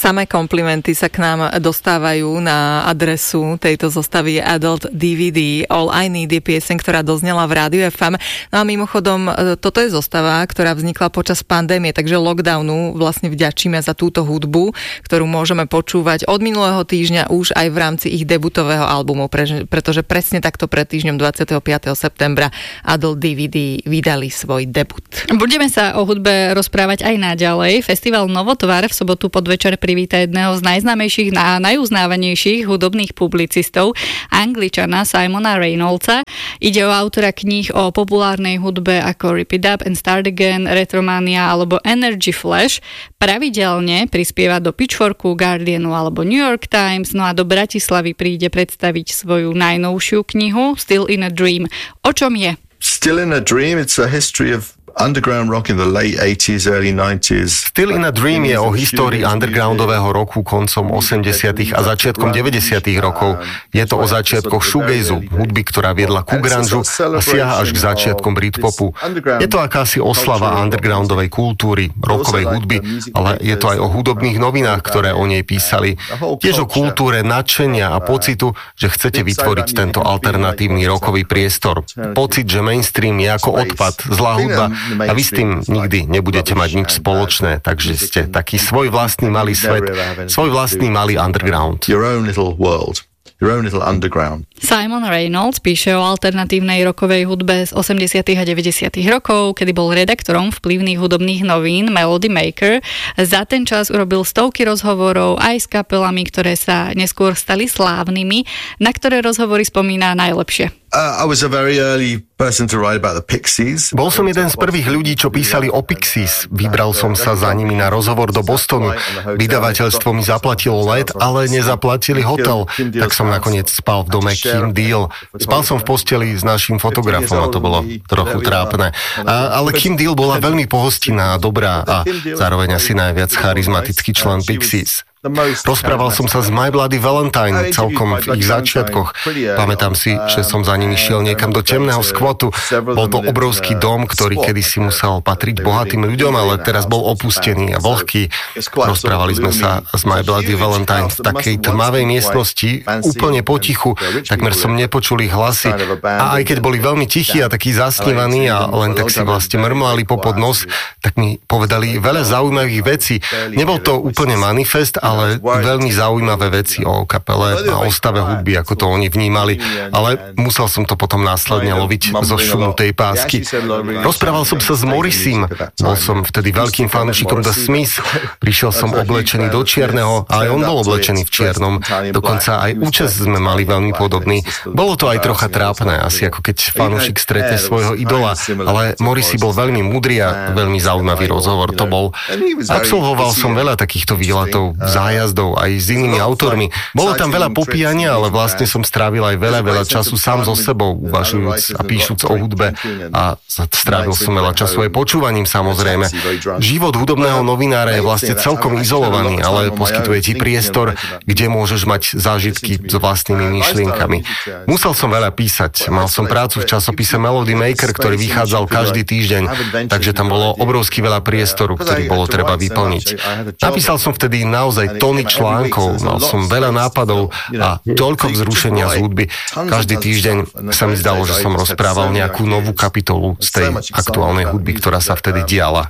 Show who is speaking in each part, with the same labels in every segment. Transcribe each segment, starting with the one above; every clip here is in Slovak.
Speaker 1: Samé komplimenty sa k nám dostávajú na adresu tejto zostavy Adult DVD. All I Need je pieseň, ktorá doznela v Rádiu FM. No a mimochodom, toto je zostava, ktorá vznikla počas pandémie, takže lockdownu vlastne vďačíme za túto hudbu, ktorú môžeme počúvať od minulého týždňa už aj v rámci ich debutového albumu, pretože presne takto pred týždňom 25. septembra Adult DVD vydali svoj debut.
Speaker 2: Budeme sa o hudbe rozprávať aj naďalej. Festival Novotvar v sobotu podvečer privíta jedného z najznámejších a najuznávanejších hudobných publicistov, Angličana Simona Reynoldsa. Ide o autora kníh o populárnej hudbe ako Rip It Up and Start Again, Retromania alebo Energy Flash. Pravidelne prispieva do Pitchforku, Guardianu alebo New York Times, no a do Bratislavy príde predstaviť svoju najnovšiu knihu Still in a Dream. O čom je?
Speaker 3: Still in a Dream, it's a history of underground rock in the late 80s, early 90s.
Speaker 4: Still in a Dream je o histórii undergroundového roku koncom 80. a začiatkom 90. rokov. Je to o začiatkoch shoegazu, hudby, ktorá viedla ku grungu a siaha až k začiatkom Britpopu. Je to akási oslava undergroundovej kultúry, rockovej hudby, ale je to aj o hudobných novinách, ktoré o nej písali. Tiež o kultúre nadšenia a pocitu, že chcete vytvoriť tento alternatívny rockový priestor. Pocit, že mainstream je ako odpad, zlá hudba, a vy s tým nikdy nebudete mať nič spoločné, takže ste taký svoj vlastný malý svet, svoj vlastný malý underground.
Speaker 3: Your own little world. Your own little underground.
Speaker 2: Simon Reynolds píše o alternatívnej rockovej hudbe z 80. a 90. rokov, kedy bol redaktorom vplyvných hudobných novín Melody Maker. Za ten čas urobil stovky rozhovorov aj s kapelami, ktoré sa neskôr stali slávnymi, na ktoré rozhovory spomína najlepšie.
Speaker 3: I was a very early person to write about the Pixies.
Speaker 4: Bol som jeden z prvých ľudí, čo písali o Pixies. Vybral som sa za nimi na rozhovor do Bostonu. Vydavateľstvo mi zaplatilo let, ale nezaplatili hotel. Tak som nakoniec spal v dome Kim Deal. Spal som v posteli s naším fotografom a to bolo trochu trápne. Ale Kim Deal bola veľmi pohostinná a dobrá a zároveň asi najviac charizmatický člen Pixies. Rozprával som sa s My Bloody Valentine celkom v ich začiatkoch. Pamätám si, že som za nimi šiel niekam do temného skvotu. Bol to obrovský dom, ktorý kedysi musel patriť bohatým ľuďom, ale teraz bol opustený a vlhký. Rozprávali sme sa s My Bloody Valentine v takej tmavej miestnosti, úplne potichu, takmer som nepočul ich hlasy. A aj keď boli veľmi tichí a takí zasnívaní a len tak si vlastne mrmlali popod nos, tak mi povedali veľa zaujímavých vecí. Nebol to úplne manifest, ale veľmi zaujímavé veci o kapele a o stave hudby, ako to oni vnímali, ale musel som to potom následne loviť zo šumu tej pásky. Rozprával som sa s Morrisim, bol som vtedy veľkým fanúšikom The Smiths, prišiel som oblečený do čierneho a aj on bol oblečený v čiernom, dokonca aj účes sme mali veľmi podobný. Bolo to aj trocha trápne, asi ako keď fanúšik stretne svojho idola, ale Morrissey bol veľmi múdry a veľmi zaujímavý rozhovor to bol. Absolvoval som veľa takýchto výletov zájazdov aj s inými autormi. Bolo tam veľa popíjania, ale vlastne som strávil aj veľa času sám so sebou, uvažujúc a píšuc o hudbe a strávil som veľa času aj počúvaním, samozrejme. Život hudobného novinára je vlastne celkom izolovaný, ale poskytuje ti priestor, kde môžeš mať zážitky s vlastnými myšlienkami. Musel som veľa písať. Mal som prácu v časopise Melody Maker, ktorý vychádzal každý týždeň, takže tam bolo obrovsky veľa priestoru, ktorý bolo treba vyplniť. Napísal som vtedy naozaj tony článkov, mal som veľa nápadov a toľko vzrušenia z hudby. Každý týždeň sa mi zdalo, že som rozprával nejakú novú kapitolu z tej aktuálnej hudby, ktorá sa vtedy diala.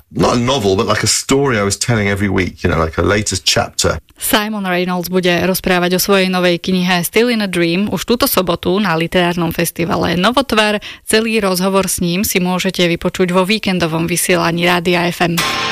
Speaker 2: Simon Reynolds bude rozprávať o svojej novej knihe Still in a Dream už túto sobotu na literárnom festivale Novotvar. Celý rozhovor s ním si môžete vypočuť vo víkendovom vysielaní Rádia FM.